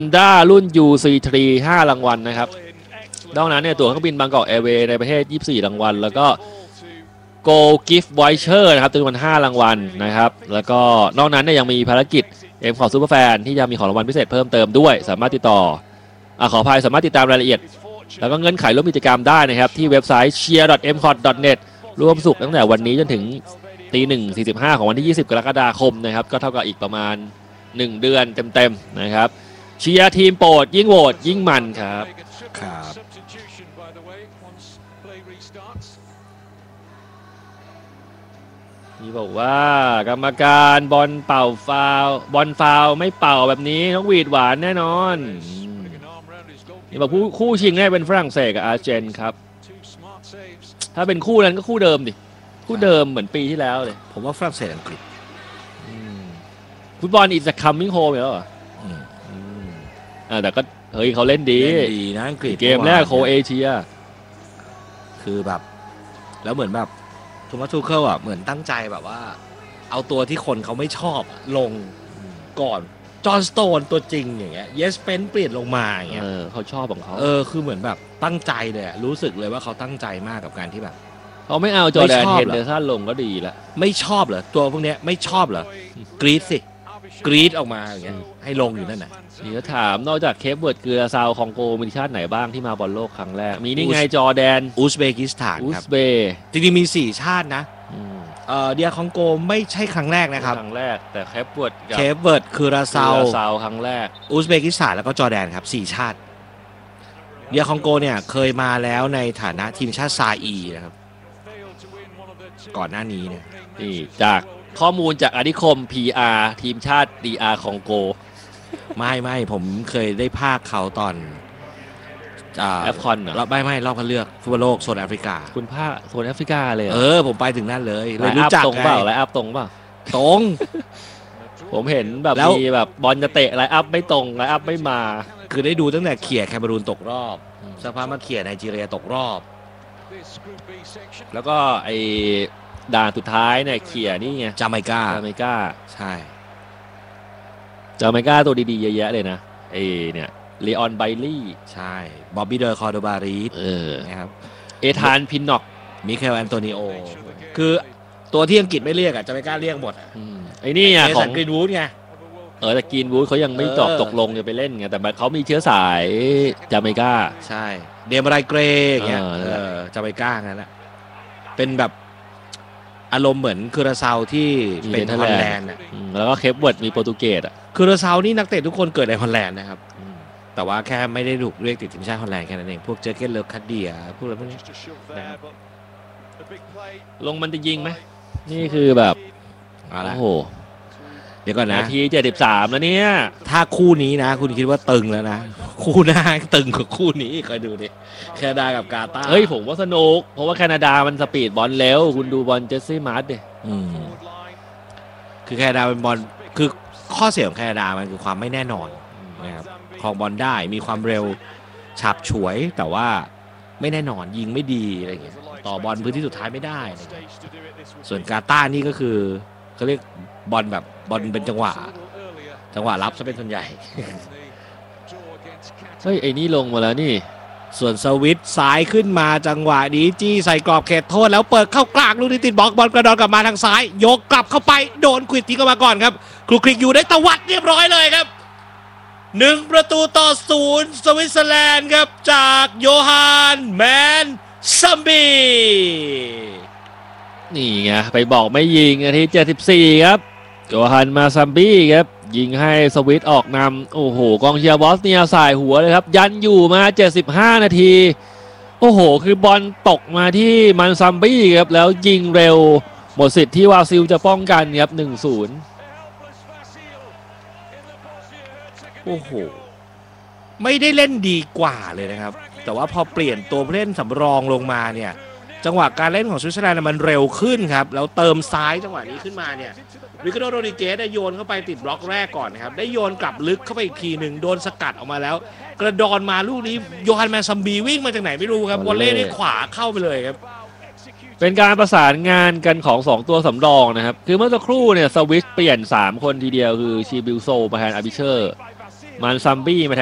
ด้ารุ่น UC3 5 รางวัลนะครับนอกนั้นเนี่ยตั๋วเครื่องบินบางกอกแอร์เวย์ในประเทศ24 รางวัลแล้วก็ Go Gift Voucher นะครับจำนวน5 รางวัลนะครับแล้วก็นอกนั้นเนี่ยยังมีภารกิจMของซูเปอร์แฟนที่จะมีของรางวัลพิเศษเพิ่มเติมด้วยสามารถติดต่อขออภัยสามารถติดตามรายละเอียดแล้วก็เงื่อนไขร่วมกิจกรรมได้นะครับที่เว็บไซต์ cheer.mcot.net ร่วมสุขตั้งแต่วันนี้จนถึง1:45 ของวันที่20 กรกฎาคมนะครับก็เท่ากับอีกประมาณ1 เดือนเต็มๆนะครับเชียร์ทีมโปรดยิ่งโหวตยิ่งมันครับนี่บอกว่ากรรมการบอลเป่าฟาวบอลฟาวไม่เป่าแบบนี้ต้องหวีดหวานแน่นอนนี่บอกคู่ชิงได้เป็นฝรั่งเศสกับอาร์เจนครับถ้าเป็นคู่นั้นก็คู่เดิมดิคู่เดิมเหมือนปีที่แล้วเลยผมว่าฝรั่งเศสอังกฤษฟุตบอลอีกจะคัมมิ่งโฮมแล้วเหรอแต่ก็เฮ้ยเขาเล่นดีนะอังกฤษเกมแรกโคเอเชียคือแบบแล้วเหมือนแบบโทมัสทูเคิลอ่ะเหมือนตั้งใจแบบว่าเอาตัวที่คนเขาไม่ชอบลงก่อนจอห์นสโตนตัวจริงอย่างเงี้ยเยสเปนเปลี่ยนลงมาอย่างเงี้ยเขาชอบของเขาคือเหมือนแบบตั้งใจเลยรู้สึกเลยว่าเขาตั้งใจมากกับการที่แบบเขาไม่เอาจอร์แดนเฮนเดอร์สันลงก็ดีละไม่ชอบเหรอตัวพวกนี้ไม่ชอบเหรอกรีดสิกรีดออกมาอย่างเงี้ยให้ลงอยู่นั่นน่ะนี่ก็ถามนอกจากเคปเวิร์ดเกลือซาวคองโกมีชาติไหนบ้างที่มาบอลโลกครั้งแรกมีนี่ไงจอร์แดนอุซเบกิสถานครับจริงๆมี4ชาตินะเดียคองโกไม่ใช่ครั้งแรกนะครับครั้งแรกแต่เคปเวิร์ดคือราซาวครั้งแรกอุซเบกิสถานแล้วก็จอร์แดนครับ4ชาติเดียคองโกเนี่ยเคยมาแล้วในฐานะทีมชาติซาอีนะครับก่อนหน้านี้เนี่ยนี่จากข้อมูลจากอานิคม PR ทีมชาติ DR คองโกไม่ผมเคยได้ภาคเขาตอนแอฟคอนเหรอไม่รอบคัดเลือกฟุตบอลโลกโซนแอฟริกาคุณภาคโซนแอฟริกาเลยผมไปถึงนั่นเลยรู้จักตรงเปล่าไลน์อัพตรงเปล่าตรงผมเห็นแบบมีแบบบอลจะเตะไลน์อัพไม่ตรงไลน์อัพไม่มาคือได้ดูตั้งแต่เขี่ยแคเมรูนตกรอบสักพักมาเขี่ยไนจีเรียตกรอบแล้วก็ไอ้ด่านสุดท้ายเนี่ยเขี่ยนี่ไงจาเมกาใช่จาเมกาตัวดีๆเยอะแยะเลยนะไอ้เนี่ยเลออนไบลี่ใช่บ๊อบบี้เดอร์คอร์โดบารีสนะครับเอธานพินน็อกมิเคลแอนโตนิโอคือตัวที่อังกฤษไม่เรียกจะไม่กล้าเรียกหมดไอ้นี่ไงของกรีนวูดไงแต่กรีนวูดเขายังไม่ตกลงจะไปเล่นไงแต่เขามีเชื้อสายจาเมกาใช่เดมไรเกรย์เงี้ยจาเมกางั้นแหละเป็นแบบอารมณ์เหมือนคูราซาวที่เป็นฮอลแลนด์แล้วก็เคปเวิร์ดมีโปรตุเกสคูราซาวนี่นักเตะทุกคนเกิดในฮอลแลนด์นะครับแต่ว่าแค่ไม่ได้ถูกเรียกติดทีมชาติฮอลแลนด์แค่นั้นเองพวกเจอเกนเลอคัดเดียพวกอะไรพวกนี้ลงมันจะยิงไหมนี่คือแบบโอ้โหเดี๋ยวก่อนนะนาที73แล้วเนี่ยถ้าคู่นี้นะคุณคิดว่าตึงแล้วนะคู่หน้าตึงกว่าคู่นี้คอยดูดิแคนาดากับกาตาร์ผมว่าสนุกเพราะว่าแคนาดามันสปีดบอลเร็วคุณดูบอลเจสซี่มาร์ตดิคือแคนาดาเป็นบอลคือข้อเสียของแคนาดามันคือความไม่แน่นอนนะครับครองบอลได้มีความเร็วฉับฉวยแต่ว่าไม่แน่นอนยิงไม่ดีอะไรเงี้ยต่อบอลพื้นที่สุดท้ายไม่ได้ส่วนกาตาร์นี่ก็คือเขาเรียกบอลแบบบอลเป็นจังหวะรับซะเป็นส่วนใหญ่ไอ้นี่ลงมาแล้วนี่ส่วนสวิตซ้ายขึ้นมาจังหวะนี้จี้ใส่กรอบเขตโทษแล้วเปิดเข้ากลางลูกนี้ติดบล็อกบอลกระดอนกลับมาทางซ้ายยกกลับเข้าไปโดนควิดทิ้งเข้ามาก่อนครับครูคลิกอยู่ได้ตวัดเรียบร้อยเลยครับ1-0สวิตเซอร์แลนด์ครับจากโยฮานแมนซัมบีนี่ไงไปบอกไม่ยิงนาที74ครับโยฮันมาซัมบี้ครับยิงให้สวิตออกนำโอ้โหกองเชียร์บอสเนียสายหัวเลยครับยันอยู่มา75นาทีโอ้โหคือบอลตกมาที่มันซัมบี้ครับแล้วยิงเร็วหมดสิทธิ์ที่วาซิลจะป้องกันครับ 1-0 โอ้โหไม่ได้เล่นดีกว่าเลยนะครับแต่ว่าพอเปลี่ยนตัวผู้เล่นสำรองลงมาเนี่ยจังหวะการเล่นของสวิตเซอร์แลนด์มันเร็วขึ้นครับแล้วเติมซ้ายจังหวะนี้ขึ้นมาเนี่ยริคาร์โด โรดริเกสได้โยนเข้าไปติดบล็อกแรกก่อนนะครับได้โยนกลับลึกเข้าไปอีกทีหนึ่งโดนสกัดออกมาแล้วกระดอนมาลูกนี้โยฮันแมนซัมบีวิ่งมาจากไหนไม่รู้ครับวอลเล่นี่ขวาเข้าไปเลยครับเป็นการประสานงานกันของ2ตัวสำรองนะครับคือเมื่อสักครู่เนี่ยสวิตเปลี่ยน3คนทีเดียวคือชีบิลโซมาแทนอาร์บิเชอร์มันซัมบี้มา